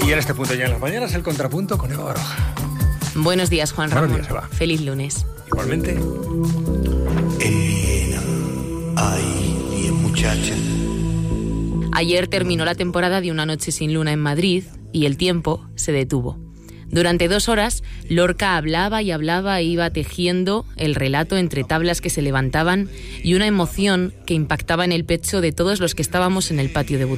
Y en este punto ya en las mañanas, el contrapunto con Eva Baroja. Buenos días, Juan Ramón. Buenos días, Eva. Feliz lunes. Igualmente. En Viena hay 10 muchachas. Ayer terminó la temporada de Una noche sin luna en Madrid y el tiempo se detuvo. Durante 2 horas, Lorca hablaba y hablaba e iba tejiendo el relato entre tablas que se levantaban y una emoción que impactaba en el pecho de todos los que estábamos en el patio de butacas.